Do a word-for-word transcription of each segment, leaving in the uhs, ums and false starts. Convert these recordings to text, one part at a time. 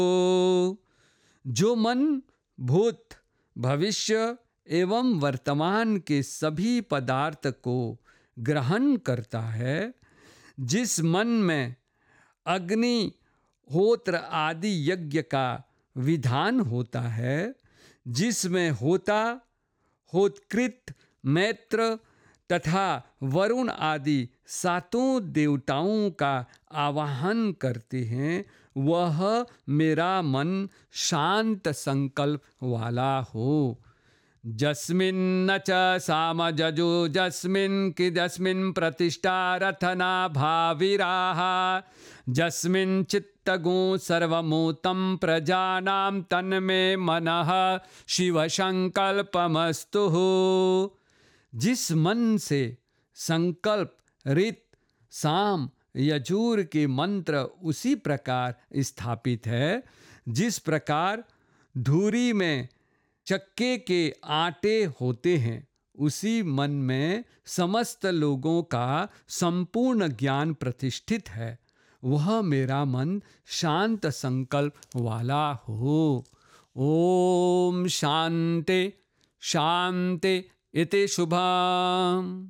जो मन भूत, भविष्य एवं वर्तमान के सभी पदार्थ को ग्रहण करता है, जिस मन में अग्नि, होत्र आदि यज्ञ का विधान होता है, जिसमें होता, होतकृत, मैत्र तथा वरुण आदि सातों देवताओं का आवाहन करते हैं, वह मेरा मन शांत संकल्प वाला हो। जस्मिन्न च साम जजो जस्मिन् किदस्मिन् प्रतिष्ठा रथना भाविराः जस्मिन् चित्तगो सर्वमूतं प्रजानां तन्मे मनः शिव संकल्पमस्तु। जिस मन से संकल्प, रित, साम, यजुर के मंत्र उसी प्रकार स्थापित है, जिस प्रकार धूरी में चक्के के आटे होते हैं, उसी मन में समस्त लोगों का संपूर्ण ज्ञान प्रतिष्ठित है, वह मेरा मन शांत संकल्प वाला हो। ओम शांति शांति इति शुभम।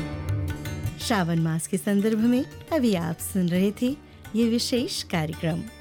श्रावण मास के संदर्भ में अभी आप सुन रहे थे ये विशेष कार्यक्रम।